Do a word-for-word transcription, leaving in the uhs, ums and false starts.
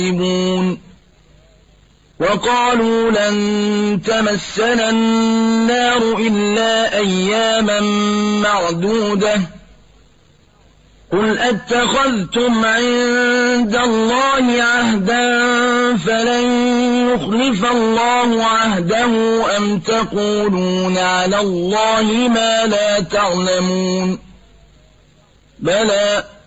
وقالوا لن تمسنا النار إلا أياما معدودة قل أتخذتم عند الله عهدا فلن يخلف الله عهده أم تقولون على الله ما لا تعلمون بلى